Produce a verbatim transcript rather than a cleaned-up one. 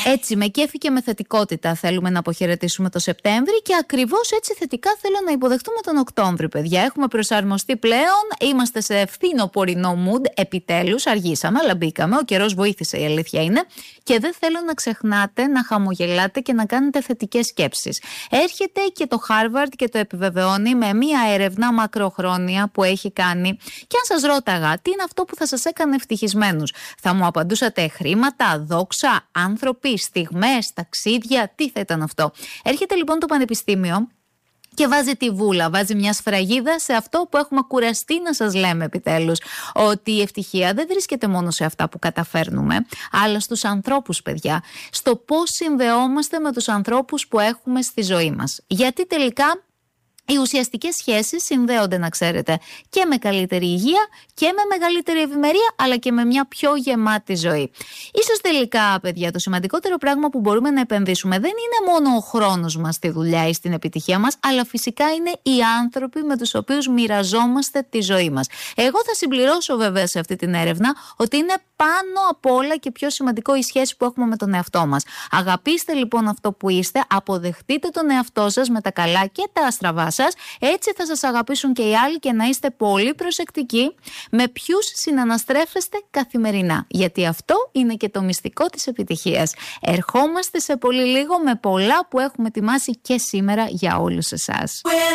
Έτσι, με κέφι και με θετικότητα θέλουμε να αποχαιρετήσουμε το Σεπτέμβρη και ακριβώς έτσι θετικά θέλω να υποδεχτούμε τον Οκτώβρη, παιδιά. Έχουμε προσαρμοστεί πλέον, είμαστε σε φθινοπορεινό mood, επιτέλους, αργήσαμε, αλλά μπήκαμε. Ο καιρός βοήθησε, η αλήθεια είναι. Και δεν θέλω να ξεχνάτε να χαμογελάτε και να κάνετε θετικές σκέψεις. Έρχεται και το Harvard και το επιβεβαιώνει με μία έρευνα μακροχρόνια που έχει κάνει. Και αν σας ρώταγα τι είναι αυτό που θα σας έκανε ευτυχισμένους, θα μου απαντούσατε χρήματα, δόξα, άνθρωποι, στιγμές, ταξίδια, τι θα ήταν αυτό? Έρχεται λοιπόν το Πανεπιστήμιο και βάζει τη βούλα, βάζει μια σφραγίδα σε αυτό που έχουμε κουραστεί να σας λέμε επιτέλους. Ότι η ευτυχία δεν βρίσκεται μόνο σε αυτά που καταφέρνουμε, αλλά στους ανθρώπους, παιδιά. Στο πώς συνδεόμαστε με τους ανθρώπους που έχουμε στη ζωή μας. Γιατί τελικά οι ουσιαστικές σχέσεις συνδέονται, να ξέρετε, και με καλύτερη υγεία και με μεγαλύτερη ευημερία, αλλά και με μια πιο γεμάτη ζωή. Ίσως τελικά, παιδιά, το σημαντικότερο πράγμα που μπορούμε να επενδύσουμε δεν είναι μόνο ο χρόνος μας στη δουλειά ή στην επιτυχία μας, αλλά φυσικά είναι οι άνθρωποι με τους οποίους μοιραζόμαστε τη ζωή μας. Εγώ θα συμπληρώσω βέβαια σε αυτή την έρευνα ότι είναι πάνω απ' όλα και πιο σημαντικό η σχέση που έχουμε με τον εαυτό μας. Αγαπήστε λοιπόν αυτό που είστε, αποδεχτείτε τον εαυτό σας με τα καλά και τα στραβά σας, έτσι θα σας αγαπήσουν και οι άλλοι και να είστε πολύ προσεκτικοί με ποιους συναναστρέφεστε καθημερινά. Γιατί αυτό είναι και το μυστικό της επιτυχίας. Ερχόμαστε σε πολύ λίγο με πολλά που έχουμε ετοιμάσει και σήμερα για όλους εσάς.